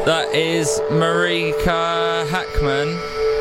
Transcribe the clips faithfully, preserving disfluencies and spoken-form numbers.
That is Marika Hackman.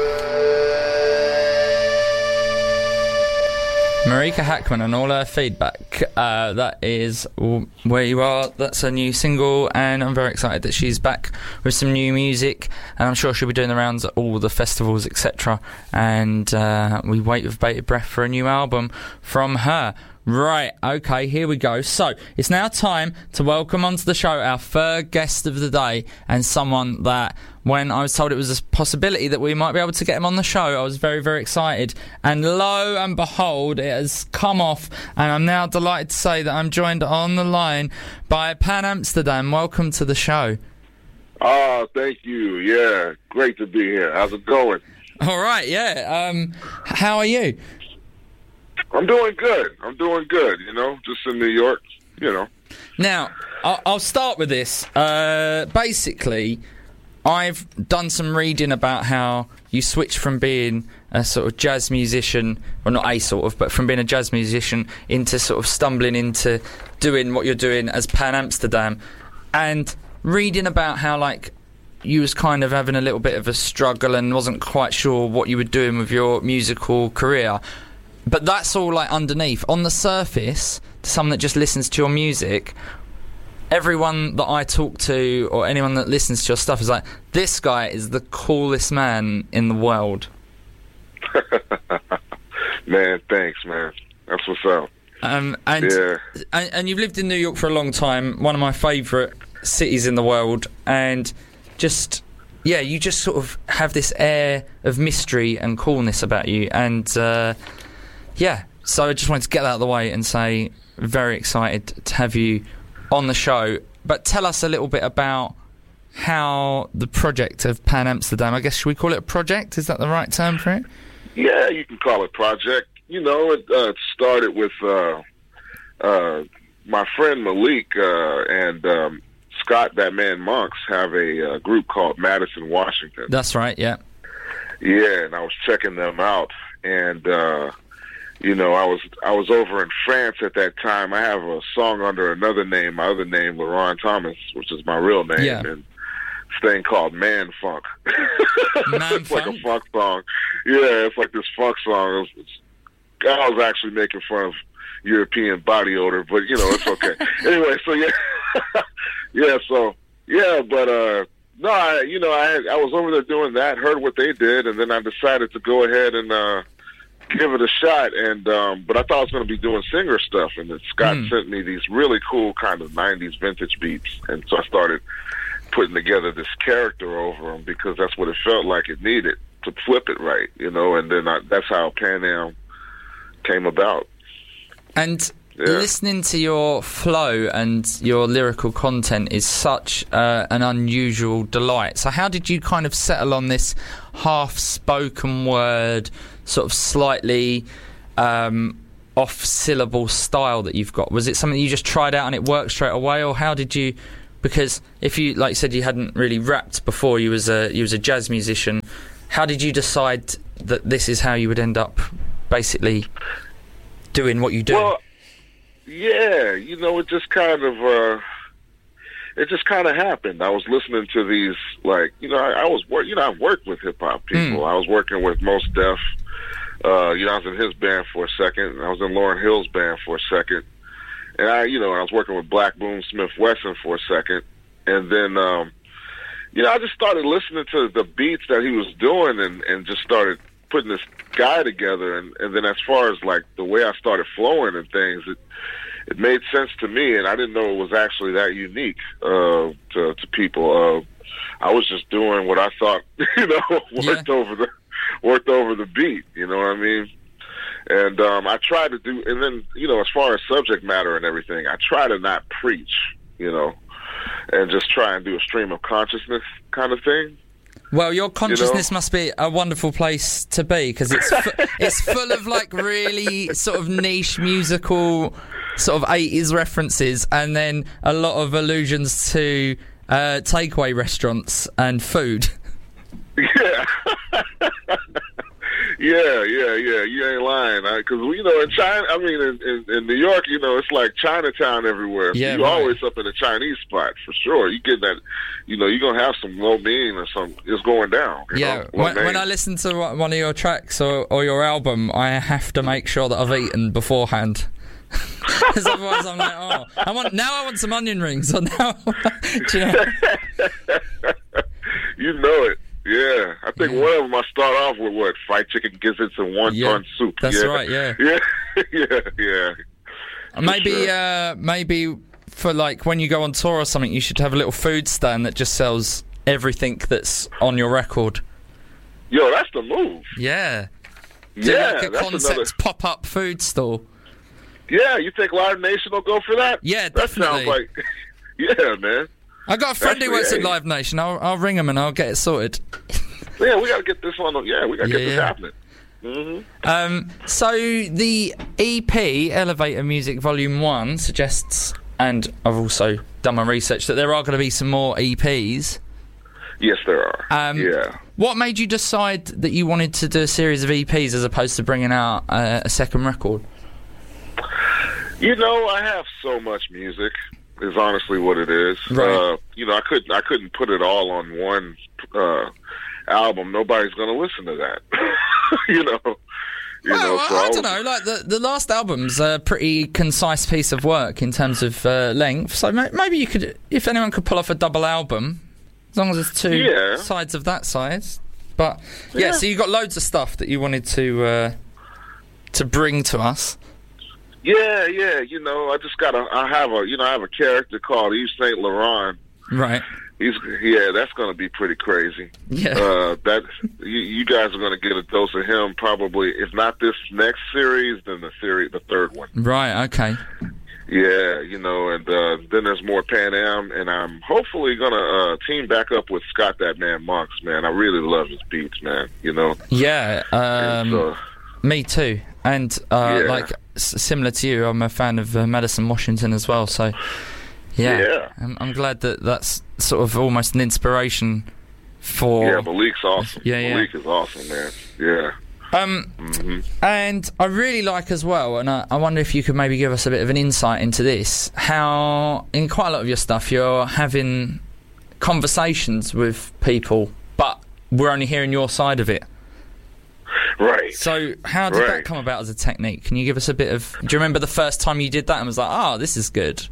Marika Hackman and all her feedback. Uh, that is Where You Are. That's a new single, and I'm very excited that she's back with some new music, and I'm sure she'll be doing the rounds at all the festivals, et cetera. And uh, we wait with bated breath for a new album from her. Right, okay, here we go. So, it's now time to welcome onto the show our third guest of the day, and someone that, when I was told it was a possibility that we might be able to get him on the show, I was very, very excited. And lo and behold, it has come off, and I'm now delighted to say that I'm joined on the line by Pan Amsterdam. Welcome to the show. Oh, thank you. Yeah, great to be here. How's it going? All right, yeah. Um, how are you? I'm doing good. I'm doing good, you know, just in New York, you know. Now, I'll start with this. Uh, basically, I've done some reading about how you switched from being a sort of jazz musician, well, not a sort of, but from being a jazz musician into sort of stumbling into doing what you're doing as Pan Amsterdam, and reading about how, like, you was kind of having a little bit of a struggle and wasn't quite sure what you were doing with your musical career. But that's all, like, underneath. On the surface, to someone that just listens to your music, everyone that I talk to or anyone that listens to your stuff is like, this guy is the coolest man in the world. Man, thanks, man. That's what's up. Um, and, yeah. and and you've lived in New York for a long time, one of my favourite cities in the world, and just, yeah, you just sort of have this air of mystery and coolness about you, and... Uh, Yeah, so I just wanted to get that out of the way and say very excited to have you on the show. But tell us a little bit about how the project of Pan Amsterdam, I guess, should we call it a project? Is that the right term for it? Yeah, you can call it project. You know, it uh, started with uh, uh, my friend Malik uh, and um, Scott That Man Monks have a uh, group called Madison Washington. That's right, yeah. Yeah, and I was checking them out, and... Uh, You know, I was I was over in France at that time. I have a song under another name, my other name, Laurent Thomas, which is my real name, yeah. and this thing called Man Funk. Man it's Funk? like a funk song. Yeah, it's like this funk song. It was, it's, I was actually making fun of European body odor, but, you know, it's okay. Anyway, so, yeah. yeah, so, yeah, but, uh, no, I, you know, I, I was over there doing that, heard what they did, and then I decided to go ahead and, uh, give it a shot, and um, but I thought I was going to be doing singer stuff, and then Scott mm. sent me these really cool kind of nineties vintage beats, and so I started putting together this character over them because that's what it felt like it needed to flip it right, you know, and then I, that's how Pan Am came about. And yeah. Listening to your flow and your lyrical content is such uh, an unusual delight. So how did you kind of settle on this half-spoken word, sort of slightly um, off-syllable style that you've got? Was it something you just tried out and it worked straight away, or how did you... Because if you, like you said, you hadn't really rapped before, you was a you was a jazz musician, how did you decide that this is how you would end up basically doing what you do? Well, yeah, you know, it just kind of... Uh, it just kind of happened. I was listening to these, like, you know, I, I was work, you know, I've worked with hip hop people. Mm. I was working with Mos Def. Uh, you know, I was in his band for a second. And I was in Lauryn Hill's band for a second. And I, you know, I was working with Black Boom Smith Wesson for a second. And then, um, you know, I just started listening to the beats that he was doing and, and just started putting this guy together. And, and then as far as, like, the way I started flowing and things, it, it made sense to me, and I didn't know it was actually that unique uh, to, to people. Uh, I was just doing what I thought, you know, worked yeah. over the worked over the beat. You know what I mean? And um, I try to do, and then, you know, as far as subject matter and everything, I try to not preach, you know, and just try and do a stream of consciousness kind of thing. Well, your consciousness you know? must be a wonderul place to be, because it's fu- it's full of, like, really sort of niche musical sort of eighties references, and then a lot of allusions to uh, takeaway restaurants and food. Yeah. Yeah, yeah, yeah. You ain't lying. Because, you know, in China, I mean, in, in, in New York, you know, it's like Chinatown everywhere. Yeah, You're right. always up in a Chinese spot, for sure. You get that, you know, you're going to have some low bean or some, it's going down. You Yeah, know, low when, when main. I listen to one of your tracks or, or your album, I have to make sure that I've eaten beforehand. Because otherwise I'm like, oh, I want, now I want some onion rings. Or now, do you know? You know it. Yeah, I think Yeah. one of them I start off with what fried chicken gizzards and one Yeah, ton soup. that's yeah. right, yeah. yeah, yeah, yeah. Maybe, sure. uh, maybe for like when you go on tour or something, you should have a little food stand that just sells everything that's on your record. Yo, that's the move. Yeah, do Yeah, like a that's concept another. pop-up food store. Yeah, you think Live Nation will go for that? Yeah, that definitely. sounds like. Yeah, man. I got a friend who Actually, works at hey. Live Nation. I'll, I'll ring him and I'll get it sorted. Yeah, we got to get this on. the- Yeah, we got to Yeah, get this yeah. happening. hmm Um, so the E P, Elevator Music Volume one, suggests, and I've also done my research, that there are going to be some more E Ps. Yes, there are. Um, yeah. What made you decide that you wanted to do a series of E Ps as opposed to bringing out uh, a second record? You know, I have so much music. Is honestly what it is. Right. Uh, you know, I couldn't. I couldn't put it all on one uh, album. Nobody's going to listen to that. you know. You Well, know. So I, I was- don't know. Like the the last album's a pretty concise piece of work in terms of uh, length. So ma- maybe you could, if anyone could pull off a double album, as long as there's two Yeah. sides of that size. But yeah, Yeah. so you got loads of stuff that you wanted to uh, to bring to us. Yeah, yeah. You know, I just got a. I have a. You know, I have a character called Yves Saint Laurent. Right. He's yeah. That's going to be pretty crazy. Yeah. Uh, that you, you guys are going to get a dose of him probably. If not this next series, then the series, the third one. Right. Okay. Yeah, you know, and uh, then there's more Pan Am, and I'm hopefully gonna uh, team back up with Scott That Man Monks, man. I really love his beats, man. You know, Yeah. and, Um, uh, me too. And uh, Yeah. like s- similar to you, I'm a fan of uh, Madison Washington as well. So yeah, Yeah. I'm, I'm glad that that's sort of almost an inspiration for. yeah, Malik's awesome. Yeah, yeah. Malik is awesome, man. Yeah. Um, hmm and I really like as well, and I, I wonder if you could maybe give us a bit of an insight into this, how in quite a lot of your stuff you're having conversations with people, but we're only hearing your side of it. Right. So how did that Right. come about as a technique? Can you give us a bit of... Do you remember the first time you did that and was like, oh, this is good?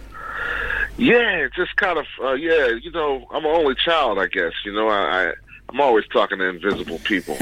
Yeah, it just kind of, uh, yeah, you know, I'm an only child, I guess. You know, I, I, I'm always talking to invisible people.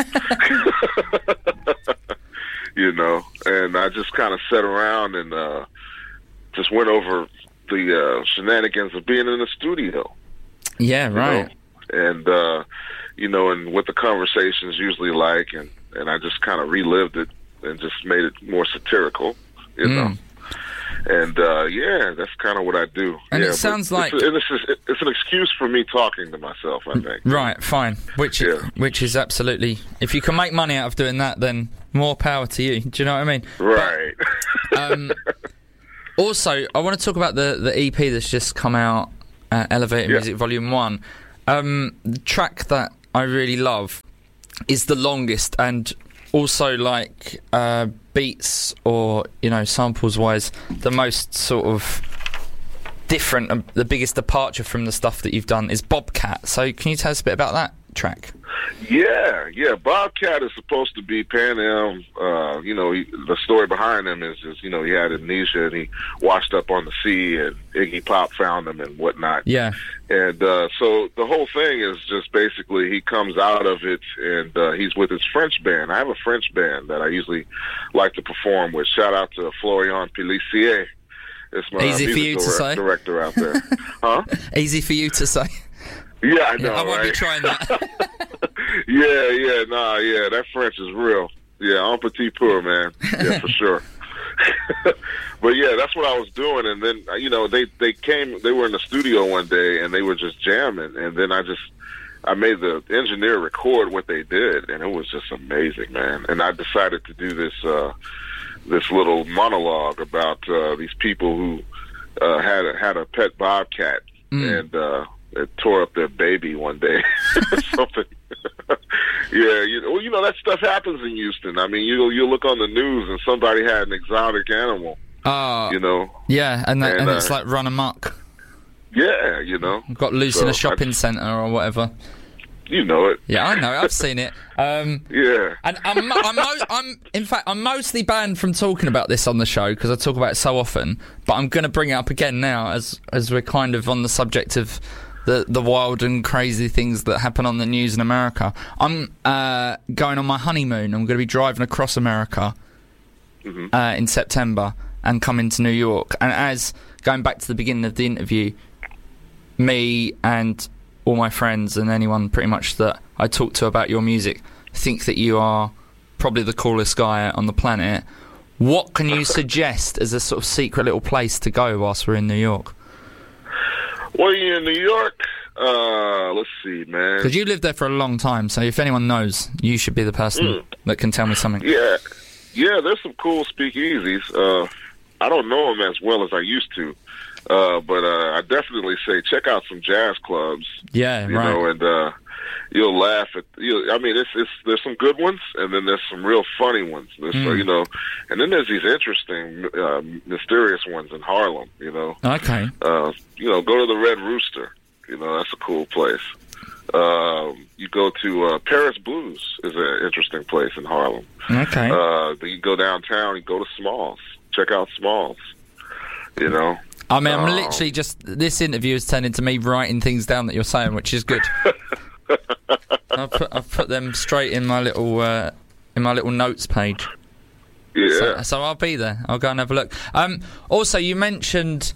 you know, and I just kind of sat around and uh, just went over the uh, shenanigans of being in the studio. Yeah, you right. know? And, uh, you know, and what the conversation's usually like, and, and I just kind of relived it and just made it more satirical, you Mm. know. And, uh, yeah, that's kind of what I do. And it yeah, but sounds like- It's, and it's, just, it's an excuse for me talking to myself, I think. Right, fine. Which Yeah. which is absolutely... If you can make money out of doing that, then more power to you. Do you know what I mean? Right. Um, also, I want to talk about the, the E P that's just come out, uh, Elevator Yeah. Music Volume one. Um, the track that I really love is the longest, and also, like, uh, beats or, you know, samples-wise, the most sort of different, um, the biggest departure from the stuff that you've done is Bobcat. So can you tell us a bit about that track? Yeah, yeah. Bobcat is supposed to be Pan Am. Uh, you know, he, the story behind him is, is, you know, he had amnesia and he washed up on the sea, and Iggy Pop found him and whatnot. Yeah. And uh, so the whole thing is just basically he comes out of it, and uh, he's with his French band. I have a French band that I usually like to perform with. Shout out to Florian Pellissier. It's my Easy for music you to direct- say. director out there. Huh? Easy for you to say. Yeah, I know, I won't right? be trying that. Yeah, yeah, nah, yeah, that French is real. Yeah, un petit peu, man. Yeah, for sure. But yeah, that's what I was doing, and then you know they they came, they were in the studio one day, and they were just jamming, and then I just I made the engineer record what they did, and it was just amazing, man. And I decided to do this uh, this little monologue about uh, these people who uh, had a, had a pet bobcat, Mm. and uh, it tore up their baby one day or something. Yeah, you know, well, you know that stuff happens in Houston. I mean, you you look on the news and somebody had an exotic animal. Oh, you know. Yeah, and that, and, and uh, it's like run amok. Yeah, you know. Got loose so in a shopping I, centre or whatever. You know it. Yeah, I know. I've seen it. Um, yeah. And I'm, I'm, mo- I'm, in fact, I'm mostly banned from talking about this on the show because I talk about it so often. But I'm going to bring it up again now, as as we're kind of on the subject of the the wild and crazy things that happen on the news in America. I'm uh, going on my honeymoon. I'm going to be driving across America mm-hmm. uh, in September and coming to New York. And as going back to the beginning of the interview, me and all my friends and anyone pretty much that I talk to about your music think that you are probably the coolest guy on the planet. What can you suggest as a sort of secret little place to go whilst we're in New York? Well, you're in New York. Uh, let's see, man. Because you lived there for a long time, so if anyone knows, you should be the person mm. that can tell me something. Yeah, yeah. There's some cool speakeasies. Uh, I don't know them as well as I used to. Uh, but uh, I definitely say check out some jazz clubs. Yeah, you right. know, and uh, you'll laugh at. You, I mean, it's it's there's some good ones, and then there's some real funny ones. There's, Mm. uh, you know, and then there's these interesting, uh, mysterious ones in Harlem. You know, Okay. uh, you know, go to the Red Rooster. You know, that's a cool place. Um, you go to uh, Paris Blues is an interesting place in Harlem. Okay. Uh, then you go downtown. You go to Smalls. Check out Smalls. You know. I mean, I'm Oh. literally just... This interview has turned into me writing things down that you're saying, which is good. I've put, I've put them straight in my little uh, in my little notes page. Yeah. So, so I'll be there. I'll go and have a look. Um, also, you mentioned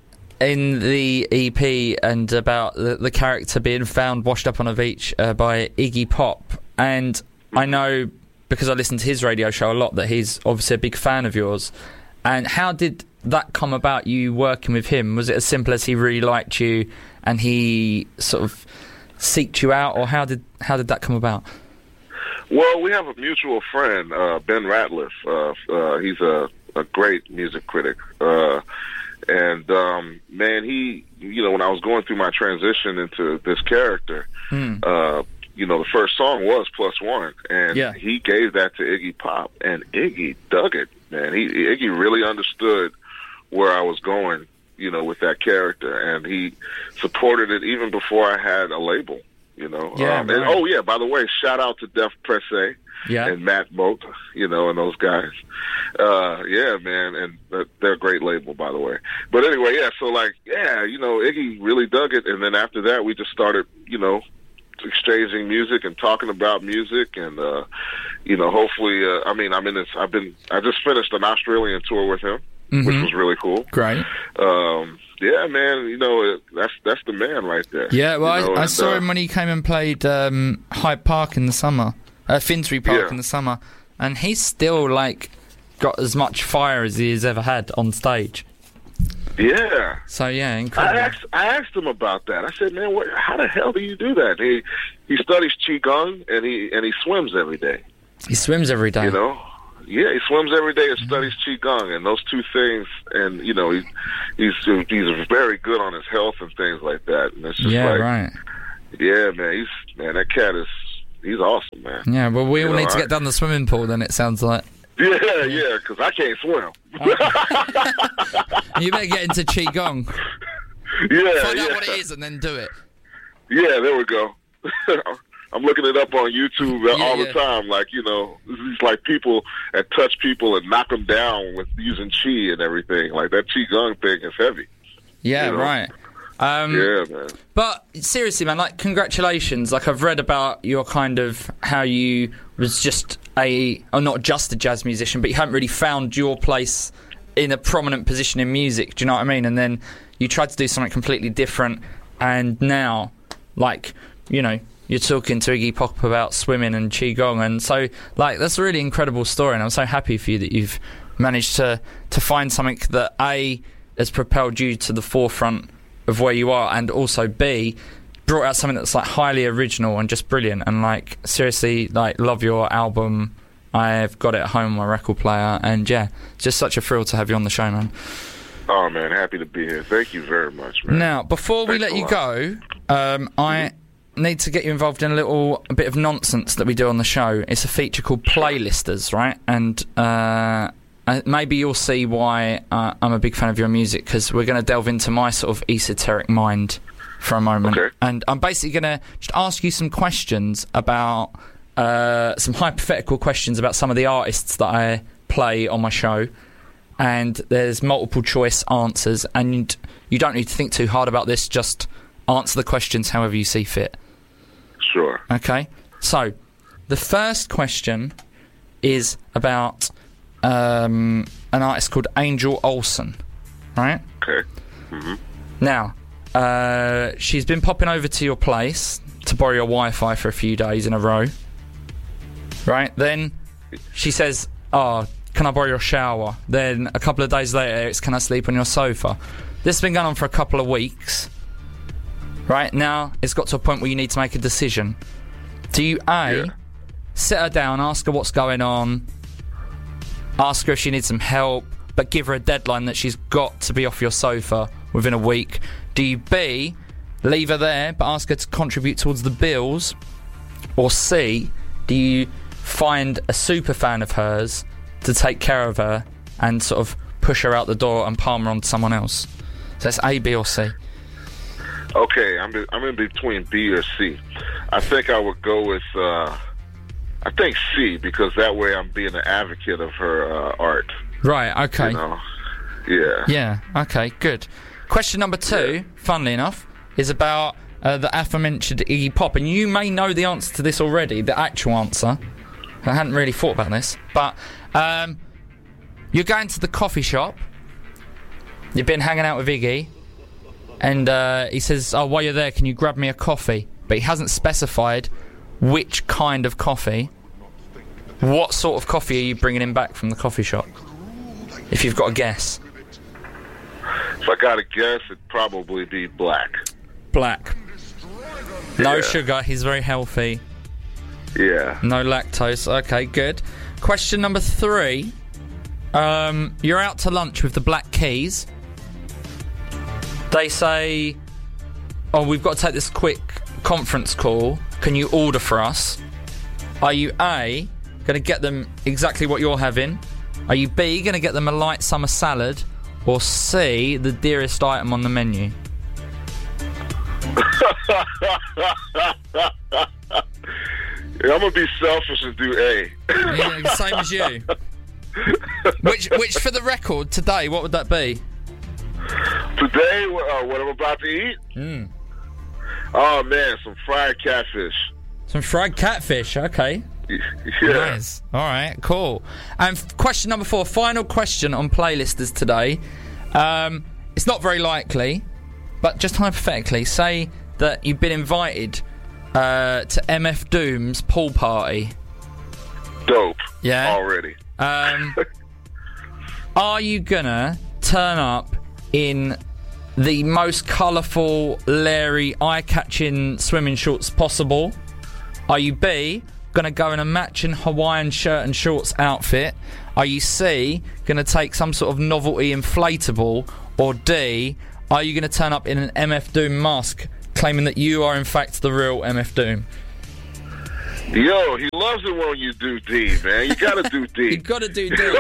in the E P and about the, the character being found washed up on a beach uh, by Iggy Pop. And I know, because I listen to his radio show a lot, that he's obviously a big fan of yours. And how did that come about, you working with him? Was it as simple as he really liked you and he sort of seeked you out, or how did how did that come about? Well, we have a mutual friend, uh, Ben Ratliff. Uh, uh, he's a, a great music critic. Uh, and, um, man, he, you know, when I was going through my transition into this character, Mm. uh, you know, the first song was Plus One, and Yeah. he gave that to Iggy Pop, and Iggy dug it, man. He Iggy really understood where I was going, you know, with that character, and he supported it even before I had a label, you know. Yeah, um, and right. oh yeah, by the way, shout out to Def Presse Yeah. and Matt Moat, you know, and those guys. Uh, yeah, man, and they're- they're a great label, by the way. But anyway, yeah, so like, yeah, you know, Iggy really dug it, and then after that, we just started, you know, exchanging music and talking about music, and uh, you know, hopefully, uh, I mean, I'm in this. I've been, I just finished an Australian tour with him, Mhm. which was really cool. Great. Um, yeah, man, you know, it, that's that's the man right there. Yeah, well, you know, I, I and, saw uh, him when he came and played um, Hyde Park in the summer, uh, Finsbury Park Yeah. in the summer, and he's still, like, got as much fire as he has ever had on stage. Yeah. So, yeah, I incredible. asked, I asked him about that. I said, "Man, what, how the hell do you do that?" He he studies qigong and he and he swims every day. He swims every day. You know, yeah, he swims every day and studies qigong, and those two things. And you know, he he's he's very good on his health and things like that. And it's just Yeah, like, right. yeah, man, he's man, that cat is he's awesome, man. Yeah, well, we You all know, need to I- get down the swimming pool then, it sounds like. Yeah, yeah, because I can't swim. You better get into Qigong. yeah, Find yeah. out what it is and then do it. Yeah, there we go. I'm looking it up on YouTube uh, Yeah, all yeah. the time. Like, you know, these like people that touch people and knock them down with using chi and everything. Like that qigong thing is heavy. Yeah, You know? right. Um, Yeah, man. But seriously, man, like, congratulations. Like, I've read about your kind of how you was just a, or not just a jazz musician, but you hadn't really found your place in a prominent position in music. Do you know what I mean? And then you tried to do something completely different, and now, like, you know, you're talking to Iggy Pop about swimming and qigong, and so, like, that's a really incredible story, and I'm so happy for you that you've managed to to find something that A has propelled you to the forefront of where you are, and also B brought out something that's like highly original and just brilliant. And like, seriously, like, love your album. I've got it at home on my record player, and yeah, it's just such a thrill to have you on the show, man. Oh, man, happy to be here. Thank you very much, man. Now, before we Thanks let a you lot. go, um, I need to get you involved in a little a bit of nonsense that we do on the show. It's a feature called Playlisters, right? And uh, maybe you'll see why uh, I'm a big fan of your music, because we're going to delve into my sort of esoteric mind for a moment. Okay. And I'm basically going to just ask you some questions about uh, some hypothetical questions about some of the artists that I play on my show. And there's multiple choice answers, and you don't need to think too hard about this. Just answer the questions however you see fit. Sure. Okay. So, the first question is about um, an artist called Angel Olsen, right? Okay. Mm-hmm. Now, uh, she's been popping over to your place to borrow your Wi-Fi for a few days in a row, right? Then she says, "Oh, can I borrow your shower?" Then a couple of days later, it's, "Can I sleep on your sofa?" This has been going on for a couple of weeks. Right now, it's got to a point where you need to make a decision. Do you A, Yeah. sit her down, ask her what's going on, ask her if she needs some help, but give her a deadline that she's got to be off your sofa within a week? Do you B, leave her there, but ask her to contribute towards the bills? Or C, do you find a super fan of hers to take care of her and sort of push her out the door and palm her on to someone else? So that's A, B, or C. Okay, I'm in, I'm in between B or C. I think I would go with, uh, I think C, because that way I'm being an advocate of her uh, art. Right, okay. You know? Yeah. Yeah, okay, good. Question number two, yeah. funnily enough, is about uh, the aforementioned Iggy Pop. And you may know the answer to this already, the actual answer. I hadn't really thought about this. But um, you're going to the coffee shop. You've been hanging out with Iggy. And uh, he says, "Oh, while you're there, can you grab me a coffee?" But he hasn't specified which kind of coffee. What sort of coffee are you bringing him back from the coffee shop? If you've got a guess. If I got to guess, it'd probably be black. Black. No Yeah. sugar. He's very healthy. Yeah. No lactose. Okay, good. Question number three. Um, you're out to lunch with the Black Keys. They say, "Oh, we've got to take this quick conference call. Can you order for us?" Are you A, going to get them exactly what you're having? Are you B, going to get them a light summer salad? Or C, the dearest item on the menu? Yeah, I'm going to be selfish and do A. Yeah, same as you. Which, which, for the record, today, what would that be? Today, uh, what I'm about to eat? Mm. Oh, man, some fried catfish. Some fried catfish, okay. Yeah. Nice. All right, cool. And f- question number four, final question on Playlisters today. Um, it's not very likely, but just hypothetically, say that you've been invited uh, to M F Doom's pool party. Dope. Yeah. Already. Um, are you gonna turn up in the most colourful, leery, eye-catching swimming shorts possible? Are you B, gonna go in a matching Hawaiian shirt and shorts outfit? Are you C, gonna take some sort of novelty inflatable? Or D, are you gonna turn up in an M F Doom mask, claiming that you are in fact the real M F Doom? Yo, he loves it when you do D, man. You gotta do D. You gotta do D.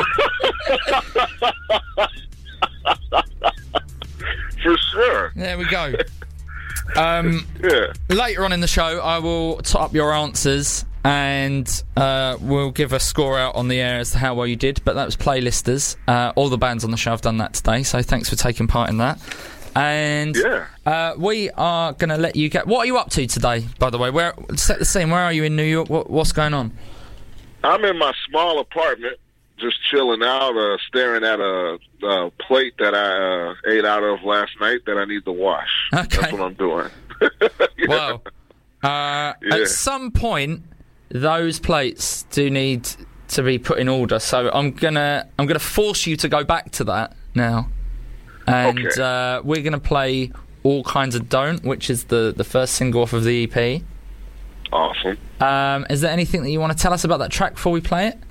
For sure. There we go. Um, yeah. Later on in the show, I will top up your answers and uh, we'll give a score out on the air as to how well you did. But that was Playlisters. Uh, all the bands on the show have done that today, so thanks for taking part in that. And yeah. uh, we are going to let you get... What are you up to today, by the way? Where set the scene. Where are you in New York? What, what's going on? I'm in my small apartment, just chilling out, uh, staring at a, a plate that I uh, ate out of last night that I need to wash. Okay. That's what I'm doing. Yeah. Well, uh, yeah. At some point, those plates do need to be put in order. So I'm gonna I'm gonna force you to go back to that now, and okay. uh, we're gonna play All Kinds of Don't, which is the the first single off of the E P. Awesome. Um, is there anything that you want to tell us about that track before we play it?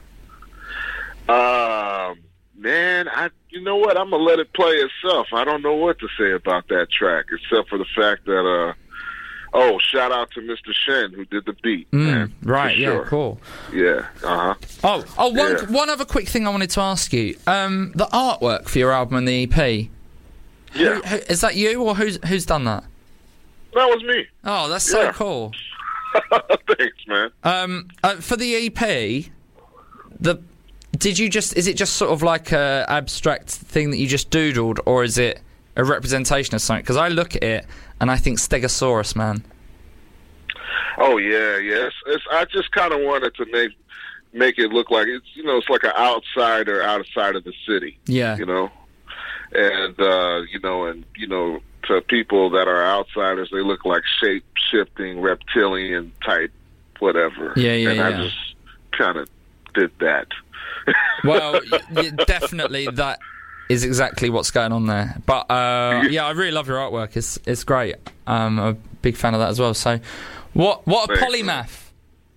Um, man, I you know what? I'm gonna let it play itself. I don't know what to say about that track, except for the fact that uh, Oh, shout out to Mister Shen who did the beat. Mm, man, right, yeah, sure. cool. Yeah, uh huh. Oh, oh, one Yeah. one other quick thing I wanted to ask you. Um, the artwork for your album and the E P. Yeah, Who, who, is that you or who's who's done that? that was me. Oh, that's so Yeah. cool. Thanks, man. Um, uh, for the E P, the did you just is it just sort of like a abstract thing that you just doodled, or is it a representation of something? Because I look at it and I think Stegosaurus, man. Oh yeah, yes. It's, it's, I just kind of wanted to make make it look like it's you know it's like an outsider outside of the city. Yeah. You know, and uh, you know, and you know, to people that are outsiders, they look like shape shifting reptilian type whatever. Yeah, yeah, and yeah. I just kind of did that. Well, y- y- definitely that is exactly what's going on there. But uh, yeah, I really love your artwork. It's it's great. Um, I'm a big fan of that as well. So, what what a Thanks, polymath!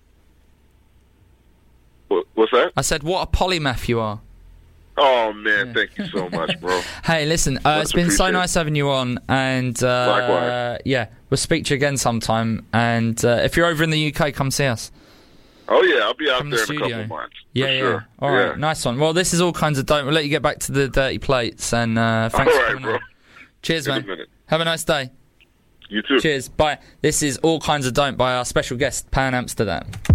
What, what's that? I said, what a polymath you are. Oh man, thank you so much, bro. Hey, listen, uh, it's been so appreciated. nice having you on, and uh, Likewise. yeah, we'll speak to you again sometime. And uh, if you're over in the U K, come see us. Oh yeah, I'll be out From the there in a studio. couple months. Yeah, for yeah. sure. All right, Yeah. nice one. Well, this is all kinds of dope. We'll let you get back to the dirty plates, and uh, thanks All for right, coming bro. on. Cheers, In a man. minute. Have a nice day. You too. Cheers. Bye. This is All Kinds of Don't by our special guest, Pan Amsterdam.